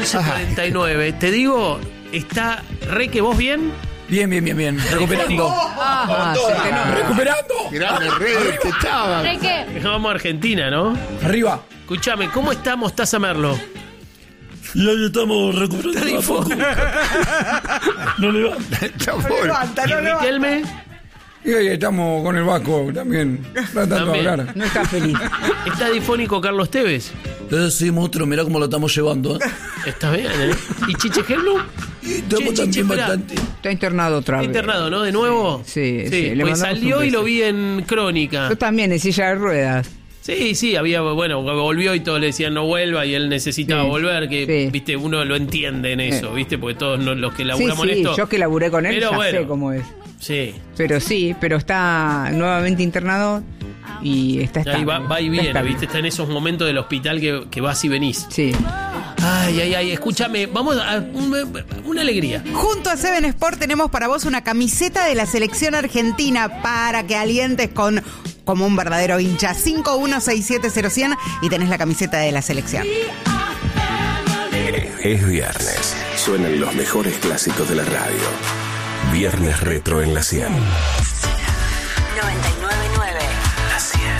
11:49. Te digo, está re que vos bien. Bien. Recuperando. Recuperando. Grande Re, que estaba. ¿De qué? Vamos a Argentina, ¿no? Arriba. Escuchame, ¿cómo está Mostaza Merlo? Y ahí estamos recuperando a poco. No levanta. ¿Y Riquelme? Y ahí estamos con el Vasco también, tratando de hablar. No está feliz. ¿Está difónico Carlos Tevez? Sí, monstruo, mirá cómo lo estamos llevando. Está bien, ¿eh? ¿Y Chiche Gelblum? Y estamos también bastante. Está internado otra vez. Internado, ¿no? ¿De nuevo? Sí, le pues mandamos salió un y lo beso. vi en Crónica. Yo también, en silla de ruedas. Sí, había, bueno, volvió y todos le decían no vuelva y él necesitaba Sí, volver, que, sí. viste, uno lo entiende en eso, viste, porque todos los que laburamos en esto. Yo que laburé con él Pero ya bueno. sé cómo es. Sí. Pero está nuevamente internado y está Ahí estable. va y Está viene, estable. viste, está en esos momentos del hospital que vas y venís. Sí. Ay, escúchame, vamos a una alegría. Junto a Seven Sport tenemos para vos una camiseta de la selección argentina para que alientes como un verdadero hincha. 5167001 y tenés la camiseta de la selección. Es viernes. Suenan los mejores clásicos de la radio. Viernes Retro en la 100. 99.9